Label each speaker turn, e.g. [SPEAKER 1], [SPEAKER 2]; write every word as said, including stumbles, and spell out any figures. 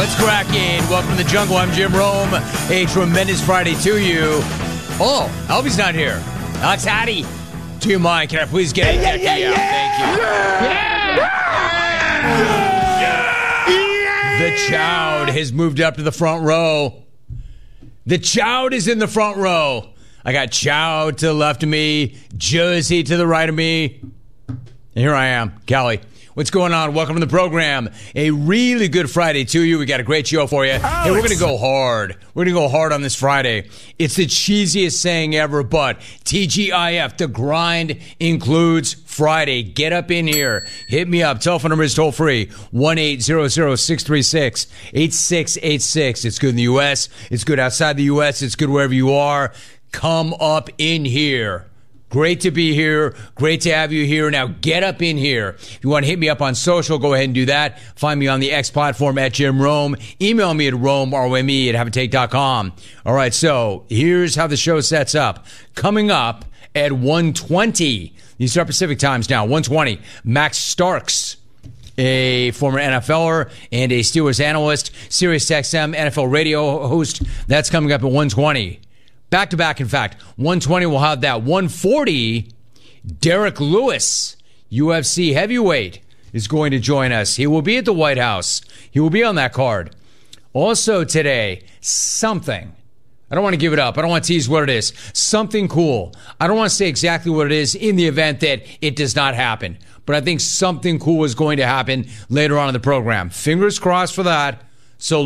[SPEAKER 1] What's cracking? Welcome to the jungle. I'm Jim Rome. A tremendous Friday to you. Oh, Albie's not here. That's Hattie. Do you mind? Can I please get
[SPEAKER 2] yeah,
[SPEAKER 1] a
[SPEAKER 2] yeah, yeah,
[SPEAKER 1] out?
[SPEAKER 2] yeah.
[SPEAKER 1] Thank you. Yeah. The Chowd has moved up to the front row. The Chowd is in the front row. I got Chowd to the left of me, Josie to the right of me. And here I am, Callie. What's going on? Welcome to the program. A really good Friday to you. We got a great show for you. Alex. Hey, we're going to go hard. We're going to go hard on this Friday. It's the cheesiest saying ever, but T G I F, the grind includes Friday. Get up in here. Hit me up. Telephone number is toll free. one eight hundred, six three six, eight six eight six. It's good in the U S. It's good outside the U S. It's good wherever you are. Come up in here. Great to be here. Great to have you here. Now get up in here. If you want to hit me up on social, go ahead and do that. Find me on the X platform at Jim Rome. Email me at Rome, R O M E, at have a take dot com. All right, so here's how the show sets up. Coming up at one twenty, these are Pacific times now, one twenty, Max Starks, a former N F L er and a Steelers analyst, Sirius X M N F L radio host. That's coming up at one twenty. Back to back, in fact. one twenty, we'll have that. one forty, Derek Lewis, U F C heavyweight, is going to join us. He will be at the White House. He will be on that card. Also today, something. I don't want to give it up. I don't want to tease what it is. Something cool. I don't want to say exactly what it is in the event that it does not happen. But I think something cool is going to happen later on in the program. Fingers crossed for that.